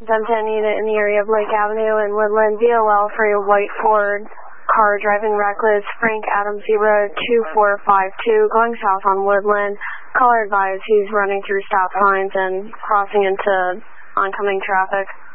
1010 unit in the area of Lake Avenue and Woodland, VOL for your white Ford car driving reckless, Frank Adams Zebra 2452, going south on Woodland. Caller advised he's running through stop signs and crossing into oncoming traffic.